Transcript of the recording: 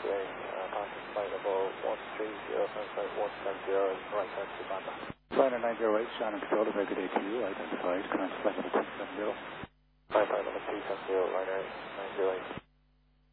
today, passing flight level 130, flight 170, right hand to Banda. Flight 908, Shannon Control, very good day to you, identified, current flight level 270. Flight level 270, right 908.